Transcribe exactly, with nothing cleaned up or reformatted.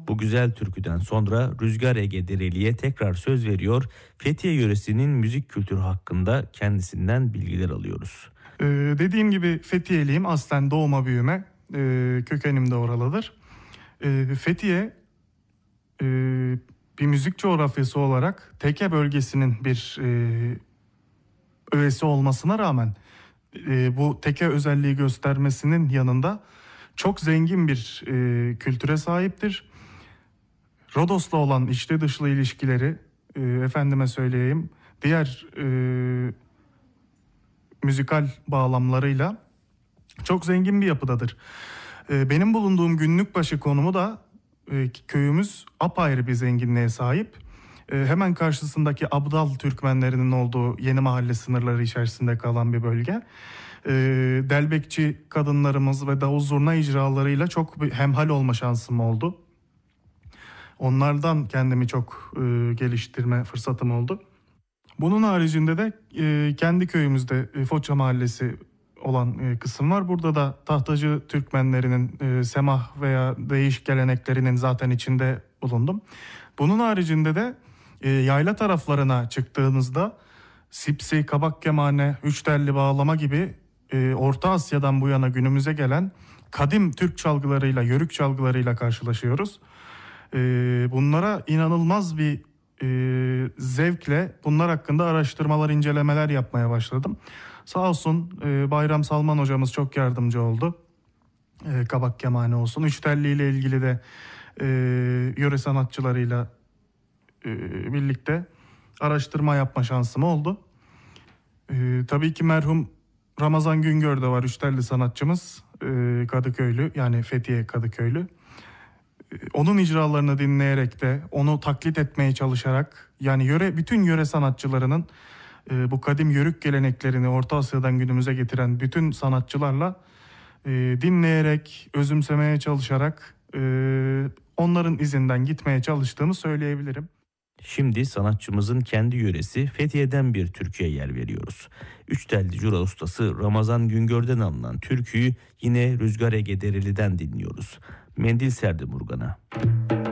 Bu güzel türküden sonra Rüzgar Ege Dereli'ye tekrar söz veriyor. Fethiye yöresinin müzik kültürü hakkında kendisinden bilgiler alıyoruz. Ee, dediğim gibi Fethiyeliyim. Aslen doğma büyüme. Ee, kökenim de oralıdır. Ee, Fethiye e, bir müzik coğrafyası olarak Teke bölgesinin bir e, öğesi olmasına rağmen e, bu Teke özelliği göstermesinin yanında çok zengin bir e, kültüre sahiptir. Rodos'la olan içli dışlı ilişkileri, e, efendime söyleyeyim, diğer e, müzikal bağlamlarıyla çok zengin bir yapıdadır. E, benim bulunduğum Günlükbaşı konumu da e, köyümüz apayrı bir zenginliğe sahip. E, hemen karşısındaki Abdal Türkmenlerinin olduğu Yeni Mahalle sınırları içerisinde kalan bir bölge. E, Delbekçi kadınlarımız ve davul zurna icralarıyla çok bir hemhal olma şansım oldu. Onlardan kendimi çok e, geliştirme fırsatım oldu. Bunun haricinde de e, kendi köyümüzde e, Foça Mahallesi olan e, kısım var. Burada da Tahtacı Türkmenlerinin e, semah veya değiş geleneklerinin zaten içinde bulundum. Bunun haricinde de e, yayla taraflarına çıktığınızda sipsi, kabak kemane, üç telli bağlama gibi e, Orta Asya'dan bu yana günümüze gelen kadim Türk çalgılarıyla, yörük çalgılarıyla karşılaşıyoruz. E, bunlara inanılmaz bir e, zevkle bunlar hakkında araştırmalar, incelemeler yapmaya başladım. Sağ olsun e, Bayram Salman hocamız çok yardımcı oldu. E, kabak kemane olsun. Üç telli ile ilgili de e, yöre sanatçılarıyla e, birlikte araştırma yapma şansım oldu. E, tabii ki merhum Ramazan Güngör de var, üç telli sanatçımız. E, Kadıköylü, yani Fethiye Kadıköylü. E, onun icralarını dinleyerek de onu taklit etmeye çalışarak, yani yöre bütün yöre sanatçılarının e, bu kadim yörük geleneklerini Orta Asya'dan günümüze getiren bütün sanatçılarla e, dinleyerek, özümsemeye çalışarak e, onların izinden gitmeye çalıştığımı söyleyebilirim. Şimdi sanatçımızın kendi yöresi Fethiye'den bir türküye yer veriyoruz. Üç telli cura ustası Ramazan Güngör'den alınan türküyü yine Rüzgar Ege Dereli'den dinliyoruz. Mendil serdim urgana.